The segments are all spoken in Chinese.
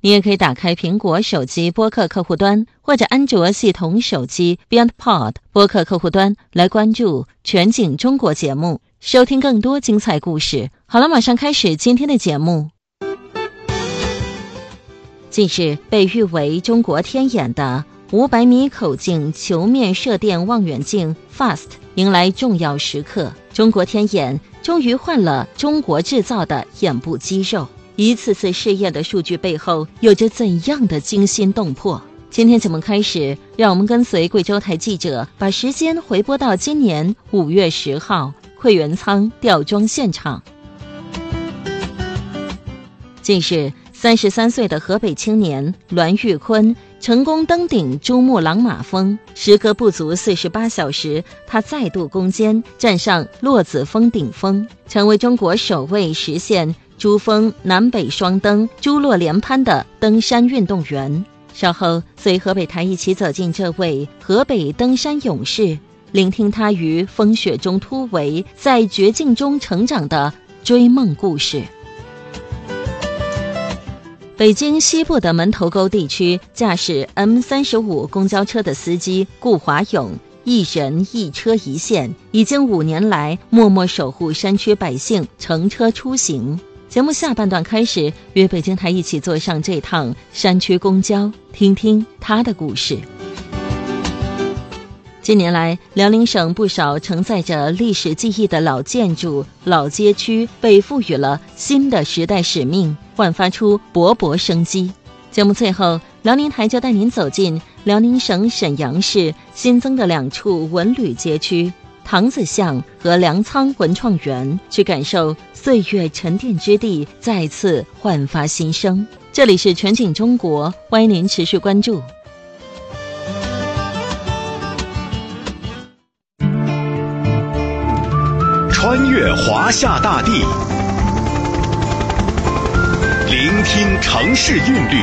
你也可以打开苹果手机播客客户端或者安卓系统手机 BeyondPod 播客客户端来关注全景中国节目，收听更多精彩故事。好了，马上开始今天的节目。近日，被誉为中国天眼的500米口径球面射电望远镜 FAST 迎来重要时刻，中国天眼终于换了中国制造的眼部肌肉。一次次试验的数据背后有着怎样的惊心动魄？今天节目开始，让我们跟随贵州台记者把时间回拨到今年5月10号汇源仓吊装现场。近日33岁的河北青年栾玉坤成功登顶珠穆朗玛峰，时隔不足48小时，他再度攻坚，站上落子峰顶峰，成为中国首位实现珠峰南北双登、珠落连攀的登山运动员。稍后随河北台一起走进这位河北登山勇士，聆听他于风雪中突围，在绝境中成长的追梦故事。北京西部的门头沟地区，驾驶 M35 公交车的司机顾华勇，一人一车一线，已经5年来默默守护山区百姓乘车出行。节目下半段开始，与北京台一起坐上这趟山区公交，听听他的故事。近年来，辽宁省不少承载着历史记忆的老建筑、老街区被赋予了新的时代使命，焕发出勃勃生机。节目最后，辽宁台就带您走进辽宁省沈阳市新增的2处文旅街区塘子巷和粮仓文创园，去感受岁月沉淀之地再次焕发新生。这里是全景中国，欢迎您持续关注。 穿越华夏大地，聆听城市韵律，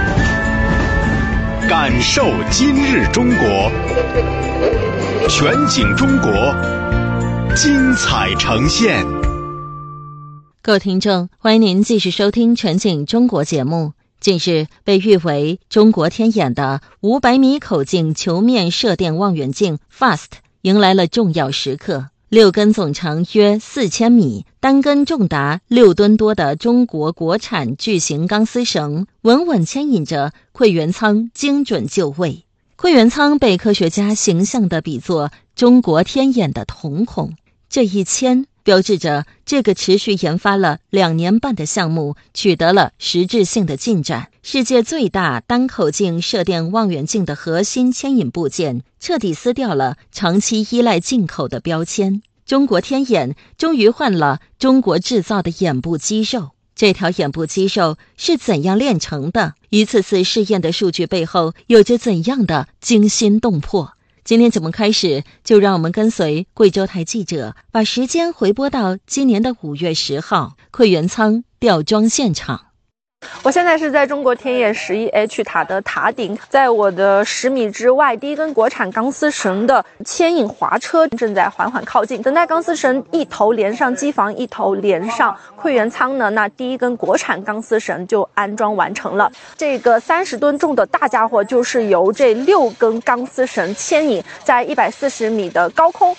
感受今日中国。全景中国，精彩呈现。 各位听众，欢迎您继续收听全景中国节目。近日，被誉为中国天眼的500米口径球面射电望远镜 FAST 迎来了重要时刻。6根总长约4000米，单根重达6吨多的中国国产巨型钢丝绳，稳稳牵引着汇源仓精准就位。汇源仓被科学家形象地比作中国天眼的瞳孔，这一牵标志着这个持续研发了2年半的项目取得了实质性的进展。世界最大单口径射电望远镜的核心牵引部件彻底撕掉了长期依赖进口的标签，中国天眼终于换了中国制造的眼部肌肉。这条眼部肌肉是怎样炼成的？一次次试验的数据背后有着怎样的惊心动魄？今天节目开始，就让我们跟随贵州台记者把时间回拨到今年的5月10号汇源仓吊装现场。 我现在是在中国天眼11H 塔的塔顶，在我的10米之外，第一根国产钢丝绳的牵引滑车正在缓缓靠近，等待钢丝绳一头连上机房，一头连上汇源仓呢，那第一根国产钢丝绳就安装完成了。这个30吨重的大家伙就是由这6根钢丝绳牵引，在140米的高空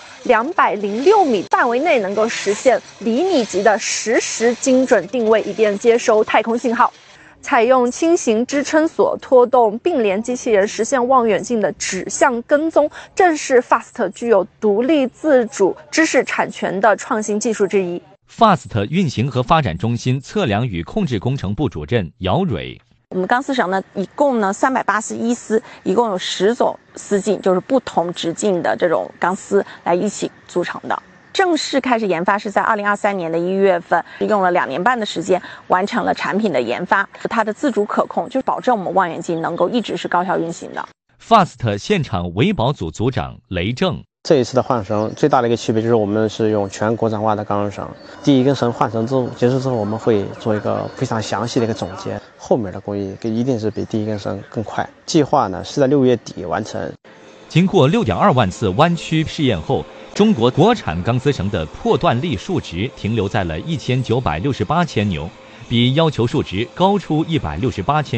206米范围内能够实现厘米级的实时精准定位，以便接收太空信号。采用轻型支撑索拖动并联机器人实现望远镜的指向跟踪，正是 FAST 具有独立自主知识产权的创新技术之一。 FAST 运行和发展中心测量与控制工程部主任姚蕊。 我们钢丝绳呢，一共呢381丝，一共有10种丝径，就是不同直径的这种钢丝来一起组成的。正式开始研发是在2023年的1月份，用了2年半的时间完成了产品的研发。它的自主可控，就保证我们望远镜能够一直是高效运行的。 FAST 现场维保组组长雷正。 这一次的换绳最大的一个区别就是我们是用全国产化的钢绳，第一根绳换绳之后结束之后，我们会做一个非常详细的一个总结，后面的工艺一定是比第一根绳更快。计划呢是在6月底完成。 经过6.2万次弯曲试验后，中国国产钢丝绳的破断力数值停留在了1968千牛，比要求数值高出168千